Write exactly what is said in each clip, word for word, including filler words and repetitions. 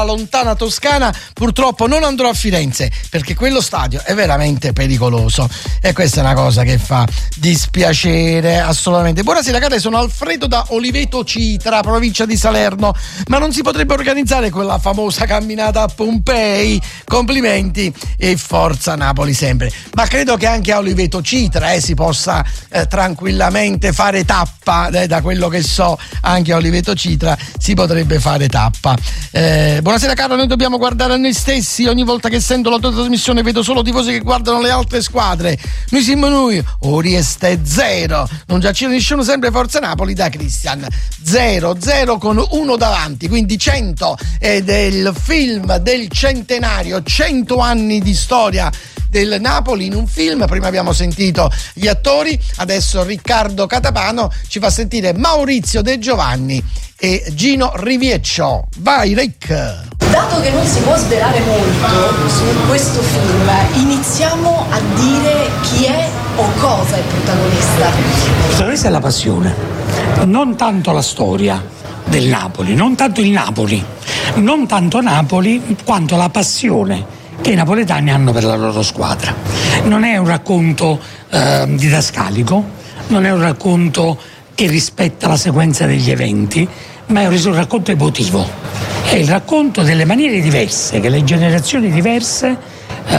lontana Toscana, purtroppo non andrò a Firenze perché quello stadio è veramente pericoloso e questa è una cosa che fa dispiacere assolutamente. Buonasera Cate, sono Alfredo da Oliveto Citra, provincia di Salerno, ma non si potrebbe organizzare quella famosa camminata a Pompei? Complimenti e forza Napoli sempre. Ma credo che anche a Oliveto Citra eh, si possa eh, tranquillamente fare tappa, eh, da quello che so anche a Oliveto Citra si potrebbe fare tappa. eh, Buonasera Carlo, noi dobbiamo guardare a noi stessi. Ogni volta che sento la tua trasmissione vedo solo tifosi che guardano le altre squadre. Noi siamo noi, Orieste zero. Non già ci uniscono sempre Forza Napoli da Christian. zero zero con uno davanti, quindi cento è del film del centenario, cento anni di storia del Napoli in un film. Prima abbiamo sentito gli attori, adesso Riccardo Catapano ci fa sentire Maurizio De Giovanni e Gino Rivieccio. Vai Rick! Dato che non si può svelare molto su questo film, iniziamo a dire chi è o cosa è il protagonista. Il protagonista è la passione, non tanto la storia del Napoli, non tanto il Napoli, non tanto Napoli quanto la passione che i napoletani hanno per la loro squadra. Non è un racconto eh, didascalico, non è un racconto che rispetta la sequenza degli eventi, ma è un racconto emotivo. È il racconto delle maniere diverse che le generazioni diverse eh,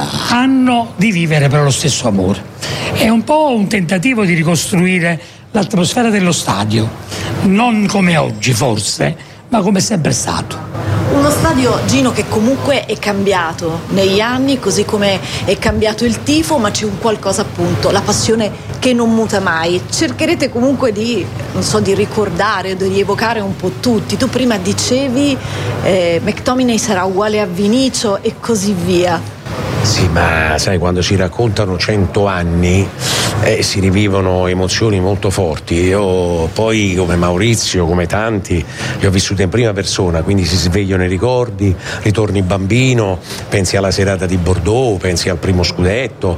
hanno di vivere per lo stesso amore. È un po' un tentativo di ricostruire l'atmosfera dello stadio, non come oggi forse, ma come è sempre stato. Uno stadio, Gino, che comunque è cambiato negli anni, così come è cambiato il tifo, ma c'è un qualcosa appunto, la passione che non muta mai. Cercherete comunque di, non so, di ricordare, di rievocare un po' tutti. Tu prima dicevi eh, McTominay sarà uguale a Vinicio e così via. Sì, ma sai, quando si raccontano cento anni eh, si rivivono emozioni molto forti. Io poi, come Maurizio, come tanti, li ho vissuti in prima persona, quindi si svegliano i ricordi, ritorni bambino, pensi alla serata di Bordeaux, pensi al primo scudetto,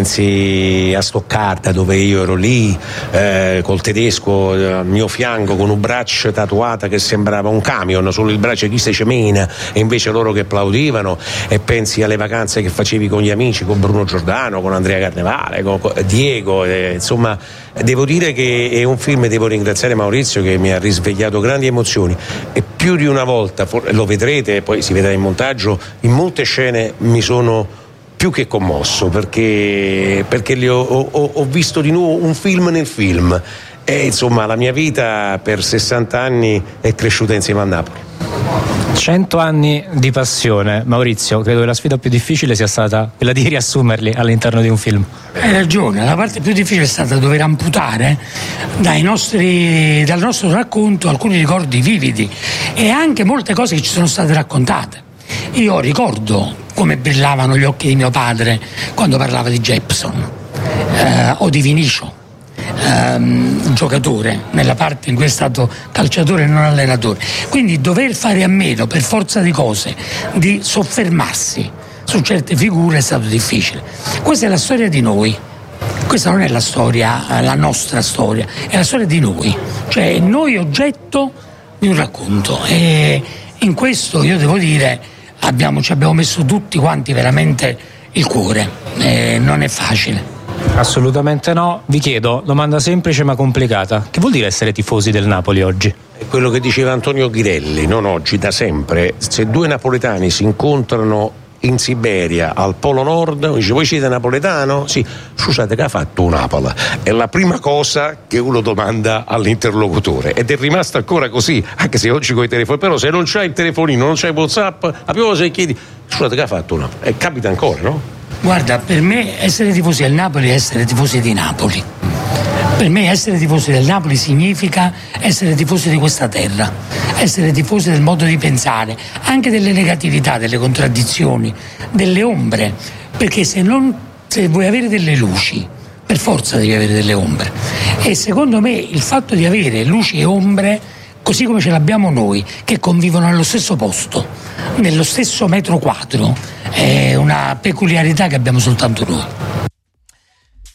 pensi a Stoccarda dove io ero lì eh, col tedesco al mio fianco con un braccio tatuata che sembrava un camion, solo il braccio chi se cemena e invece loro che applaudivano, e pensi alle vacanze che facevi con gli amici, con Bruno Giordano, con Andrea Carnevale, con Diego, eh, insomma devo dire che è un film, devo ringraziare Maurizio che mi ha risvegliato grandi emozioni e più di una volta, lo vedrete, poi si vedrà in montaggio, in molte scene mi sono più che commosso perché, perché li ho, ho, ho visto di nuovo un film nel film e insomma la mia vita per sessanta anni è cresciuta insieme a Napoli. Cento anni di passione. Maurizio, credo che la sfida più difficile sia stata quella di riassumerli all'interno di un film. Hai ragione, la parte più difficile è stata dover amputare dai nostri, dal nostro racconto alcuni ricordi vividi e anche molte cose che ci sono state raccontate. Io ricordo come brillavano gli occhi di mio padre quando parlava di Jepson eh, o di Vinicio. Um, giocatore nella parte in cui è stato calciatore e non allenatore, quindi dover fare a meno per forza di cose di soffermarsi su certe figure è stato difficile. Questa è la storia di noi, questa non è la storia, la nostra storia, è la storia di noi, cioè noi oggetto di un racconto e in questo io devo dire abbiamo, ci abbiamo messo tutti quanti veramente il cuore, eh, non è facile. Assolutamente no. Vi chiedo, domanda semplice ma complicata, che vuol dire essere tifosi del Napoli oggi? È quello che diceva Antonio Ghirelli, non oggi, da sempre. Se due napoletani si incontrano in Siberia, al Polo Nord, dice voi siete napoletano? Sì, scusate che ha fatto un Napoli? È la prima cosa che uno domanda all'interlocutore ed è rimasta ancora così, anche se oggi con i telefoni, però se non c'hai il telefonino, non c'hai WhatsApp, la prima cosa che chiedi, scusate che ha fatto un Napoli? E capita ancora, no? Guarda, per me essere tifosi del Napoli è essere tifosi di Napoli. Per me essere tifosi del Napoli significa essere tifosi di questa terra, essere tifosi del modo di pensare, anche delle negatività, delle contraddizioni, delle ombre, perché se non se vuoi avere delle luci, per forza devi avere delle ombre. E secondo me il fatto di avere luci e ombre, così come ce l'abbiamo noi, che convivono nello stesso posto, nello stesso metro quadro, è una peculiarità che abbiamo soltanto noi.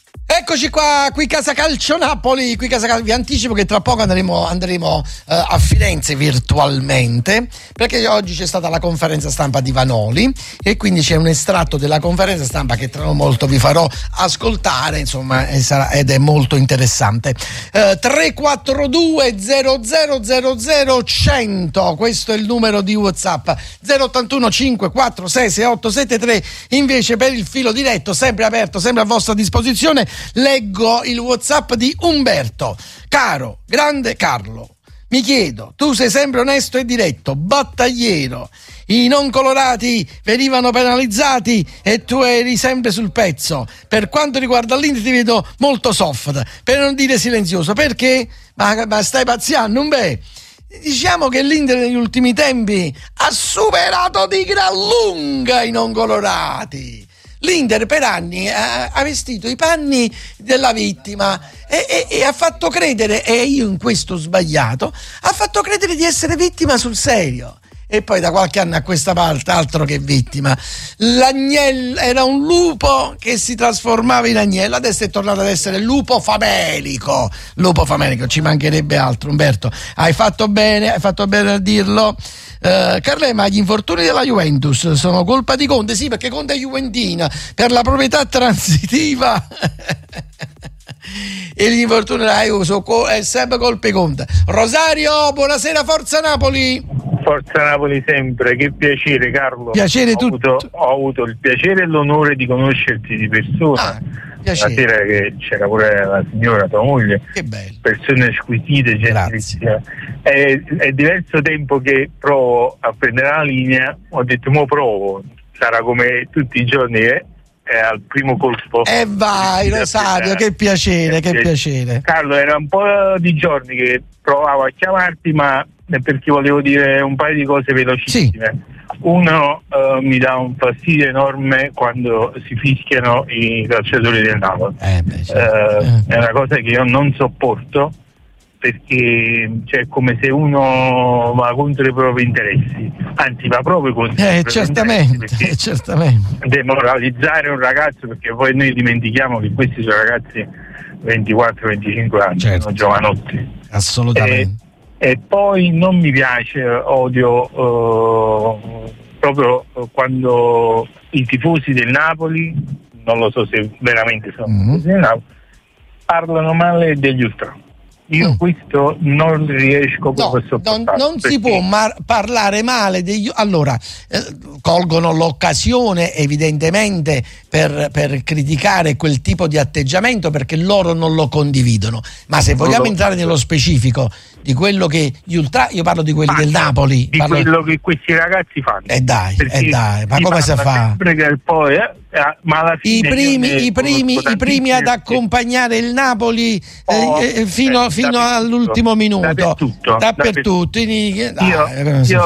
Eccoci qua, qui Casa Calcio Napoli, qui Casa Calcio. Vi anticipo che tra poco andremo, andremo eh, a Firenze virtualmente, perché oggi c'è stata la conferenza stampa di Vanoli e quindi c'è un estratto della conferenza stampa che tra molto vi farò ascoltare, insomma, e sarà, ed è molto interessante. Eh, tre quattro due zero zero zero zero cento, questo è il numero di WhatsApp. Zero ottantuno cinque quattro sei sei otto sette tre invece per il filo diretto, sempre aperto, sempre a vostra disposizione. Leggo il WhatsApp di Umberto. Caro, grande Carlo, mi chiedo, tu sei sempre onesto e diretto, battagliero, i non colorati venivano penalizzati e tu eri sempre sul pezzo. Per quanto riguarda l'Inter ti vedo molto soft, per non dire silenzioso. Perché? Ma, ma stai pazziando? Beh, diciamo che l'Inter negli ultimi tempi ha superato di gran lunga i non colorati. L'Inter per anni ha, ha vestito i panni della vittima e, e, e ha fatto credere, e io in questo ho sbagliato, ha fatto credere di essere vittima sul serio. E poi da qualche anno a questa parte, altro che vittima, l'agnello era un lupo che si trasformava in agnello, adesso è tornato ad essere lupo famelico. Lupo famelico, ci mancherebbe altro. Umberto, hai fatto bene, hai fatto bene a dirlo. Uh, Carle, ma gli infortuni della Juventus sono colpa di Conte? Sì, perché Conte è juventina, per la proprietà transitiva e gli infortuni della Juventus è sempre colpa di Conte. Rosario, buonasera, Forza Napoli. Forza Napoli sempre, che piacere Carlo. Piacere ho tutto. Avuto, ho avuto il piacere e l'onore di conoscerti di persona. Ah, piacere. La sera che c'era pure la signora, tua moglie. Che bello. Persone squisite, gentilissime. È, è diverso tempo che provo a prendere la linea, ho detto mo provo, sarà come tutti i giorni che è al primo colpo. E vai Rosario, che piacere, che piacere. Carlo, era un po' di giorni che provavo a chiamarti, ma perché volevo dire un paio di cose velocissime. Sì. Uno, uh, mi dà un fastidio enorme quando si fischiano i calciatori del Napoli. Eh, beh, certo. uh, eh. È una cosa che io non sopporto, perché cioè, è come se uno va contro i propri interessi, anzi va proprio contro eh, i propri certamente, interessi, eh, certamente. Demoralizzare un ragazzo, perché poi noi dimentichiamo che questi sono ragazzi ventiquattro venticinque anni, certo. Sono giovanotti. Assolutamente. E, e poi non mi piace, odio uh, proprio quando i tifosi del Napoli, non lo so se veramente sono mm-hmm. tifosi del Napoli, parlano male degli ultra. Io mm. questo non riesco no, proprio a sopportare. Non, non si può mar- parlare male degli... Allora, eh, colgono l'occasione evidentemente per, per criticare quel tipo di atteggiamento perché loro non lo condividono. Ma se vogliamo entrare nello specifico di quello che gli ultra... Io parlo di quelli ah, del Napoli. Di parlo... quello che questi ragazzi fanno. E eh dai, eh dai, ma come si fa? Che poi, eh, ma alla fine I primi, i primi, i primi ad accompagnare il Napoli oh, eh, fino, eh, fino all'ultimo minuto. Dappertutto. Dappertutto. Io, dai, io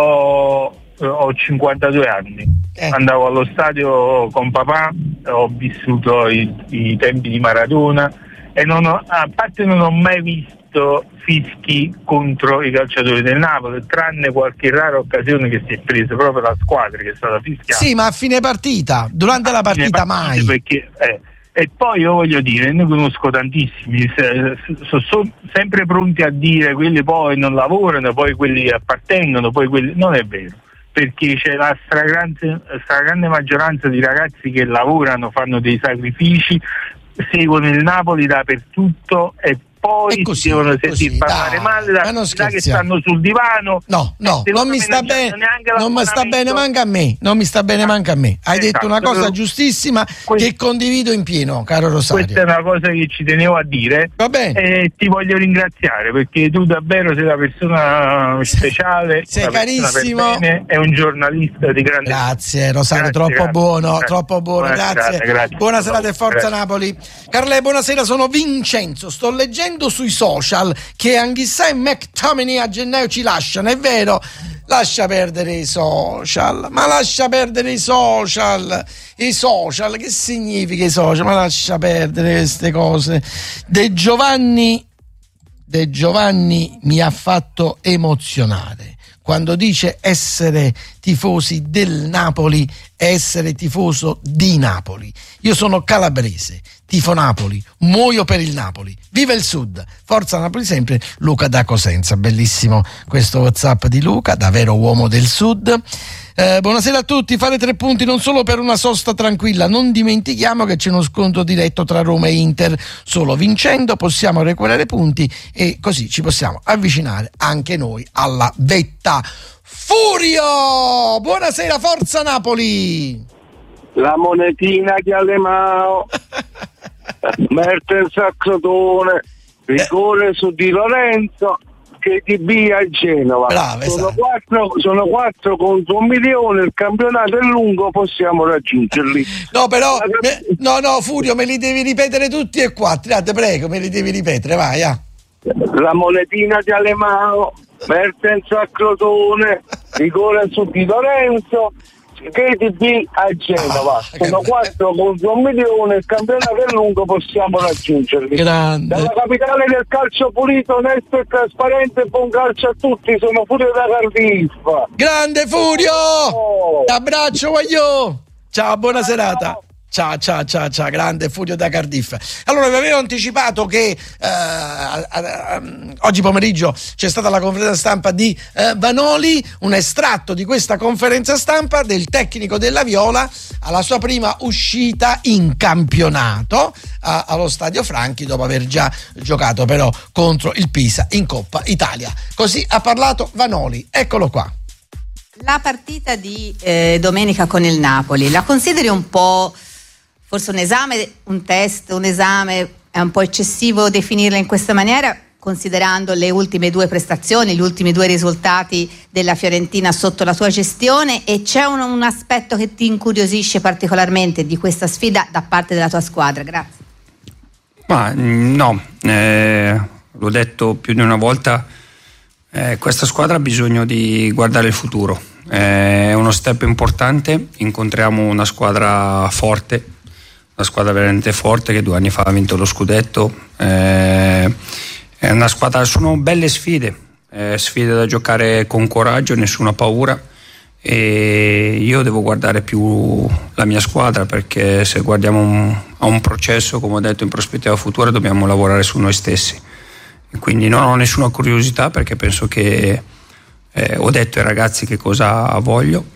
ho, ho cinquantadue anni. Eh. Andavo allo stadio con papà, ho vissuto i, i tempi di Maradona e non ho, a parte non ho mai visto fischi contro i calciatori del Napoli, tranne qualche rara occasione che si è presa proprio la squadra che è stata fischiata. Sì, ma a fine partita, durante a la partita mai. Perché, eh, e poi io voglio dire, ne conosco tantissimi, sono so, sempre pronti a dire quelli poi non lavorano, poi quelli appartengono, poi quelli... Non è vero, perché c'è la stragrande, stragrande maggioranza di ragazzi che lavorano, fanno dei sacrifici, seguono il Napoli dappertutto e poi così, devono sentire parlare male da quelli che stanno sul divano. No, no, non mi sta bene, non mi sta bene manca a me, non mi sta bene ah, manca a me. Hai esatto, detto una cosa giustissima questo, che condivido in pieno, caro Rosario. Questa è una cosa che ci tenevo a dire. Va bene. E ti voglio ringraziare perché tu davvero sei una persona speciale, sei una carissimo, bene, è un giornalista di grande. Grazie Rosario, grazie, troppo grazie, buono, grazie. troppo buono, buona grazie. Serata, grazie. Buona serata e forza grazie. Napoli. Carle, buonasera, sono Vincenzo, sto leggendo sui social che Anghissà e McTominay a gennaio ci lasciano, è vero? Lascia perdere i social, ma lascia perdere i social, i social, che significa i social? Ma lascia perdere queste cose. De Giovanni, De Giovanni mi ha fatto emozionare quando dice essere tifosi del Napoli è essere tifoso di Napoli. Io sono calabrese, tifo Napoli, muoio per il Napoli, viva il Sud, forza Napoli sempre. Luca da Cosenza, bellissimo questo WhatsApp di Luca, davvero uomo del Sud. Eh, buonasera a tutti, fare tre punti non solo per una sosta tranquilla, non dimentichiamo che c'è uno scontro diretto tra Roma e Inter, solo vincendo possiamo recuperare punti e così ci possiamo avvicinare anche noi alla vetta. Furio, buonasera, forza Napoli. La monetina di Alemao, Mertens a Crotone, rigore su Di Lorenzo, che T B a Genova. Brave, sono, quattro, sono quattro contro un milione, il campionato è lungo, possiamo raggiungerli. No, però, me, no, no, Furio, me li devi ripetere tutti e quattro, ah, te prego, me li devi ripetere, vai. Ah. La monetina di Alemao, Mertens a Crotone, rigore su Di Lorenzo, K T B a Genova. Ah, sono quattro contro un milione, il campionato è lungo, possiamo raggiungerli. Grande. Dalla capitale del calcio pulito, onesto e trasparente, buon calcio a tutti, sono Furio da Cardiff. Grande Furio! Oh. Abbraccio, voglio! Ciao, buona serata. Ciao, ciao, ciao, ciao, grande Furio da Cardiff. Allora, vi avevo anticipato che eh, a, a, a, oggi pomeriggio c'è stata la conferenza stampa di eh, Vanoli, un estratto di questa conferenza stampa del tecnico della Viola alla sua prima uscita in campionato a, allo Stadio Franchi, dopo aver già giocato però contro il Pisa in Coppa Italia. Così ha parlato Vanoli, eccolo qua. La partita di eh, domenica con il Napoli, la consideri un po'... forse un esame, un test, un esame, è un po' eccessivo definirla in questa maniera, considerando le ultime due prestazioni, gli ultimi due risultati della Fiorentina sotto la tua gestione, e c'è un, un aspetto che ti incuriosisce particolarmente di questa sfida da parte della tua squadra? Grazie. Ma no, eh, l'ho detto più di una volta, eh, questa squadra ha bisogno di guardare il futuro, eh, è uno step importante, incontriamo una squadra forte, una squadra veramente forte che due anni fa ha vinto lo scudetto, eh, è una squadra, sono belle sfide, eh, sfide da giocare con coraggio, nessuna paura, e io devo guardare più la mia squadra, perché se guardiamo un, a un processo, come ho detto, in prospettiva futura, dobbiamo lavorare su noi stessi, e quindi non ho nessuna curiosità, perché penso che eh, ho detto ai ragazzi che cosa voglio,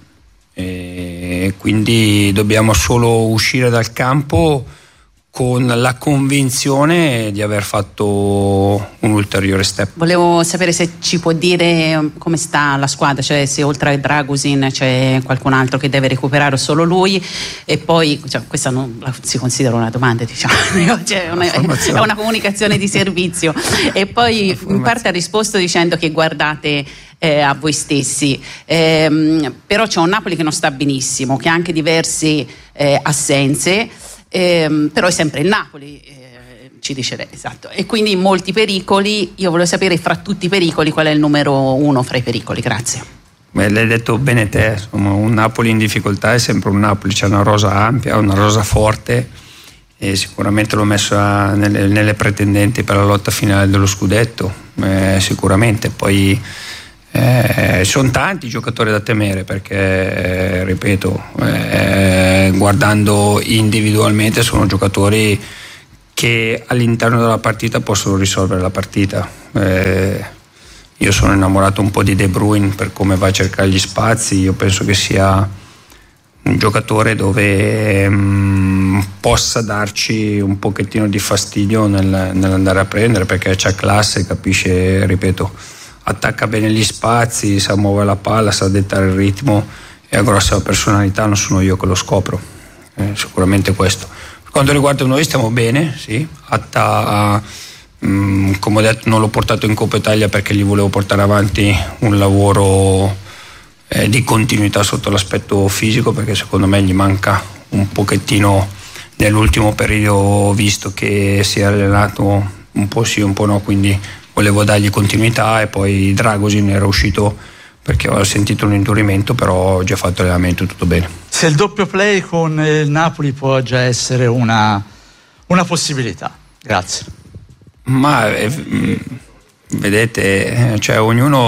e quindi dobbiamo solo uscire dal campo con la convinzione di aver fatto un ulteriore step. Volevo sapere se ci può dire come sta la squadra, cioè se oltre a Dragusin c'è qualcun altro che deve recuperare o solo lui, e poi cioè, questa non la si considera una domanda, diciamo, cioè una, è una comunicazione di servizio, e poi in parte ha risposto dicendo che guardate Eh, a voi stessi, eh, però c'è un Napoli che non sta benissimo, che ha anche diverse eh, assenze, eh, però è sempre il Napoli, eh, ci dice lei, esatto, e quindi molti pericoli. Io volevo sapere fra tutti i pericoli qual è il numero uno fra i pericoli. Grazie. Beh, l'hai detto bene te, insomma, un Napoli in difficoltà è sempre un Napoli, c'è una rosa ampia, una rosa forte, e sicuramente l'ho messa nelle, nelle pretendenti per la lotta finale dello scudetto, eh, sicuramente. Poi Eh, sono tanti giocatori da temere, perché eh, ripeto, eh, guardando individualmente sono giocatori che all'interno della partita possono risolvere la partita. Eh, io sono innamorato un po' di De Bruyne per come va a cercare gli spazi, io penso che sia un giocatore dove mh, possa darci un pochettino di fastidio nel, nell'andare a prendere, perché c'ha classe, capisce, ripeto, attacca bene gli spazi, sa muovere la palla, sa dettare il ritmo, e ha grossa personalità, non sono io che lo scopro, eh, sicuramente questo. Per quanto riguarda noi stiamo bene, sì, Atta, mh, come ho detto, non l'ho portato in Coppa Italia perché gli volevo portare avanti un lavoro eh, di continuità sotto l'aspetto fisico, perché secondo me gli manca un pochettino nell'ultimo periodo, visto che si è allenato un po' sì un po' no, quindi volevo dargli continuità. E poi Dragusin era uscito perché avevo sentito un indurimento, però ho già fatto l'allenamento, tutto bene. Se il doppio play con il Napoli può già essere una, una possibilità. Grazie. Ma eh, vedete, cioè ognuno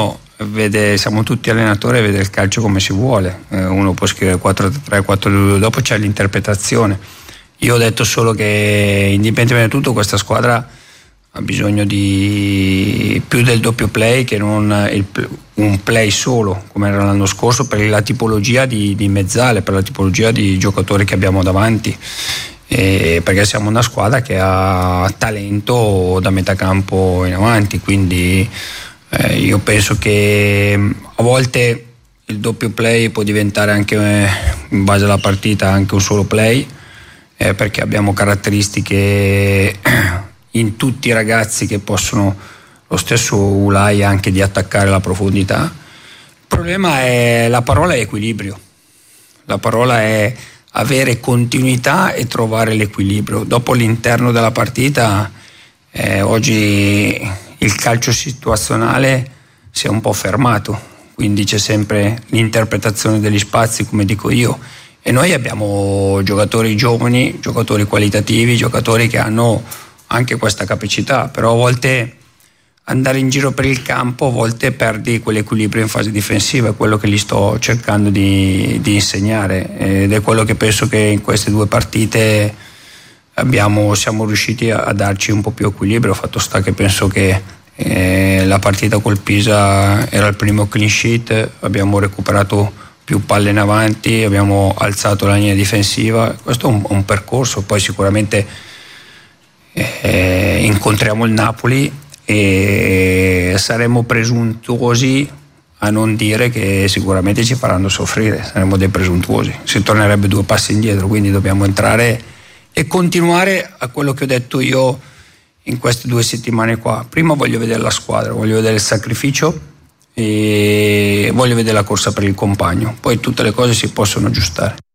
vede, siamo tutti allenatori e vede il calcio come si vuole. Eh, uno può scrivere quattro tre quattro due, dopo c'è l'interpretazione. Io ho detto solo che indipendentemente da tutto questa squadra ha bisogno di più del doppio play che non il, un play solo come era l'anno scorso, per la tipologia di, di mezzale, per la tipologia di giocatori che abbiamo davanti, e perché siamo una squadra che ha talento da metà campo in avanti, quindi eh, io penso che a volte il doppio play può diventare anche eh, in base alla partita anche un solo play, eh, perché abbiamo caratteristiche in tutti i ragazzi che possono, lo stesso Ulai, anche di attaccare la profondità. Il problema è, la parola è equilibrio, la parola è avere continuità e trovare l'equilibrio. Dopo l'interno della partita eh, oggi il calcio situazionale si è un po' fermato, quindi c'è sempre l'interpretazione degli spazi, come dico io, e noi abbiamo giocatori giovani, giocatori qualitativi, giocatori che hanno anche questa capacità, però a volte andare in giro per il campo, a volte perdi quell'equilibrio in fase difensiva, è quello che gli sto cercando di, di insegnare, ed è quello che penso che in queste due partite abbiamo, siamo riusciti a, a darci un po' più equilibrio. Fatto sta che penso che eh, la partita col Pisa era il primo clean sheet, abbiamo recuperato più palle in avanti, abbiamo alzato la linea difensiva, questo è un, un percorso, poi sicuramente Eh, incontriamo il Napoli e saremo presuntuosi a non dire che sicuramente ci faranno soffrire, saremo dei presuntuosi, si tornerebbe due passi indietro, quindi dobbiamo entrare e continuare a quello che ho detto io in queste due settimane qua. Prima voglio vedere la squadra, voglio vedere il sacrificio e voglio vedere la corsa per il compagno, poi tutte le cose si possono aggiustare.